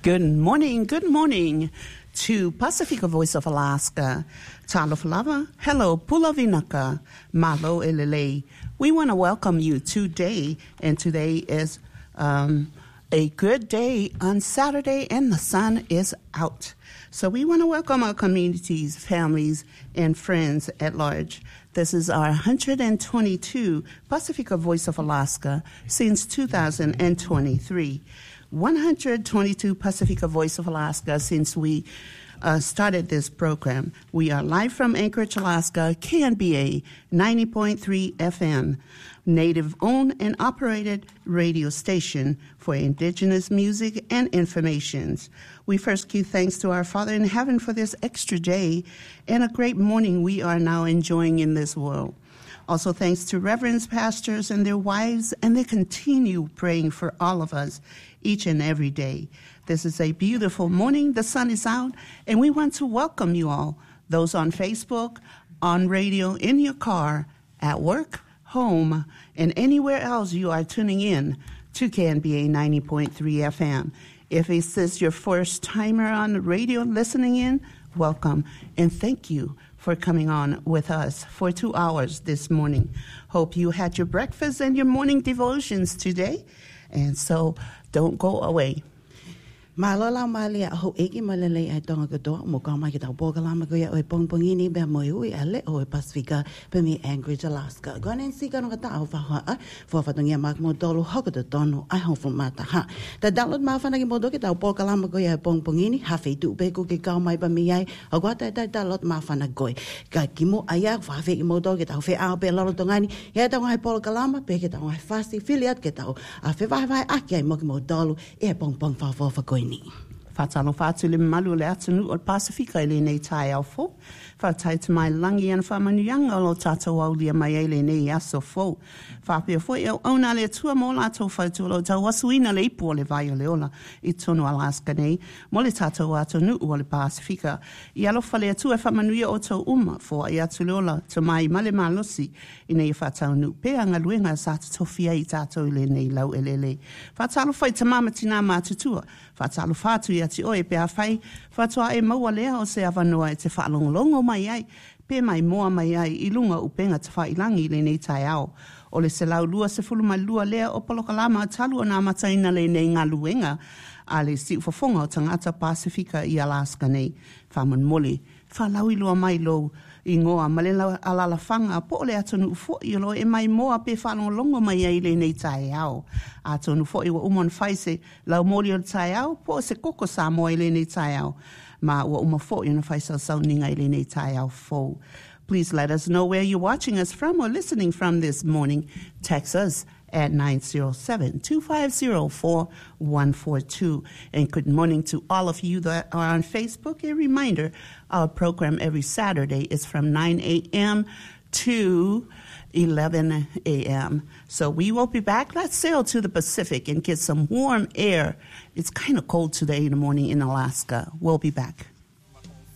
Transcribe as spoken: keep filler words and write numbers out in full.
Good morning, good morning to Pacifica Voice of Alaska. Talofalava, hello, Pulavinaka, Malo Elele. We want to welcome you today, and today is um, a good day on Saturday, and the sun is out. So we want to welcome our communities, families, and friends at large. This is our one hundred twenty-two Pacifica Voice of Alaska since two thousand twenty-three. one hundred twenty-two Pacifica Voice of Alaska since we uh, started this program. We are live from Anchorage, Alaska, K N B A ninety point three F M, Native-owned and operated radio station for indigenous music and informations. We first give thanks to our Father in heaven for this extra day and a great morning we are now enjoying in this world. Also thanks to reverends, pastors, and their wives, and they continue praying for all of us each and every day. This is a beautiful morning. The sun is out, and we want to welcome you all, those on Facebook, on radio, in your car, at work, home, and anywhere else you are tuning in to K N B A ninety point three F M. If this is your first timer on the radio listening in, welcome, and thank you for coming on with us for two hours this morning. Hope you had your breakfast and your morning devotions today, and so don't go away. Malala mali a ho eki malele ai tonga katoa mo ka mai ki tau pokalama ko ia o pongpongini be mo hui ale o Pacifica pe mi Anchorage, Alaska. Gonen si ka no kata o fa ha fo fa tongia mak mo dolo hoko de tono ai ho fo mata ha. Ta download ma fa na ki mo do ki tau pokalama ko ia pongpongini ha fe tu be ko ki ka mai ba mi ai o kwa ta ta download ma fa na goi. Ka ki mo aya fa fe ki mo do ki tau fe a pe lolo tongani ia tau ai pokalama pe ki tau ai fast affiliate ki tau a fe vai vai a ki mo ki mo dolo e pongpong fa fo fa ko Fatalo fatu le malu le atunu o Pacifica ele nei tai au fo. Fatai te mai langi an whamanu lo tata waulia mai ele nei aso fo. Whapea fo e ona le tua mo la tau whautu lo tau wasuina le ipu o le vai o le ola i tonu Alaska nei. Mo le tata o atunu o le Pacifica. I alofa le atua whamanu o tau uma fo i atu le ola te mai male malosi i nei whatau nu. Pea ngā luenga sa te tofia i tātou le nei lau elele. Fatalo whai te mamatina mātutua. Fatalo fatu i ati oe pe a whai, whatua e maua lea o se awanoa e te whaalongolongo mai ai, pe mai moa mai ai i lunga upenga te whailangi le nei tai ao. O le se lau lua se fulu mai lua lea o polokalama talu o nā mataina le nei ngā luenga, a le si ufafonga o tangata Pacifica i Alaska nei, whaman mole, whalau i lua mai lo i ngoa malela alala whanga po le atonu ufo i lo e mai moa pe whalongolongo mai ai le nei tai ao. Atonu ufo i wa umon whaise lau mori o tai ao po se koko sa moa i le nei tai ao. Ma wa uma fo i na whaisa sau ninga i le nei tai ao fo. Please let us know where you're watching us from or listening from this morning. Text us at nine zero seven, two five zero, four one four two. And good morning to all of you that are on Facebook. A reminder, our program every Saturday is from nine a.m. to eleven a.m. So we will be back. Let's sail to the Pacific and get some warm air. It's kind of cold today in the morning in Alaska. We'll be back.